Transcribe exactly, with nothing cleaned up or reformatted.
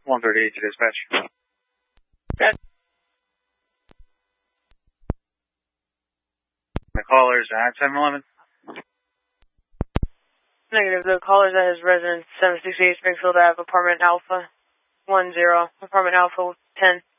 one thirty-eight to dispatch. Good. The caller's at seven eleven. Negative. The caller's at his residence, seven sixty-eight Springfield Ave, apartment Alpha one zero, apartment Alpha ten.